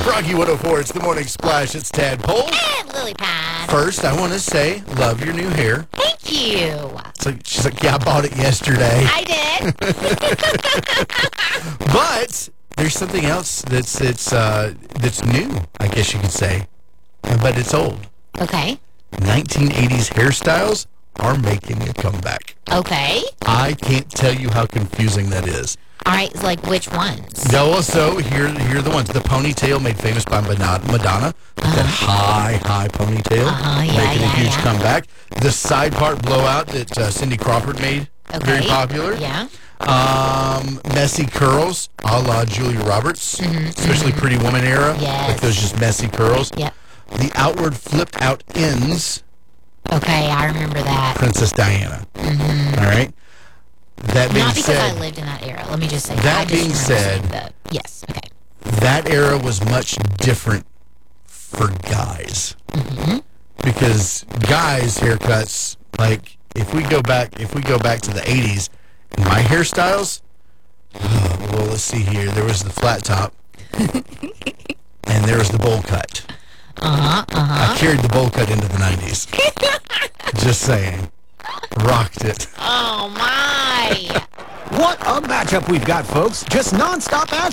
Rocky 104, it's the Morning Splash. It's Tadpole. And Lily Pad. First, I want to say, love your new hair. Thank you. She's like, yeah, I bought it yesterday. I did. But there's something else that's new, I guess you could say. But it's old. Okay. 1980s hairstyles are making a comeback. Okay. I can't tell you how confusing that is. All right, like which ones? No, so here are the ones. The ponytail made famous by Madonna. That high ponytail. Making a huge comeback. The side part blowout that Cindy Crawford made. Very popular. Yeah. Messy curls, a la Julia Roberts. Especially Pretty Woman era. Yes. Like those just messy curls. Yep. The outward flipped out ends. Okay, I remember that. Princess Diana. All right. That being Not because said, I lived in that era. Let me just say that I just being remember said, seeing yes, okay. that era was much different for guys. Because guys' haircuts, like if we go back to the 80s, my hairstyles, well, let's see here. There was the flat top, and there was the bowl cut. I carried the bowl cut into the 90s. Just saying. Rocked it. Oh, my. What a matchup we've got, folks. Just nonstop action.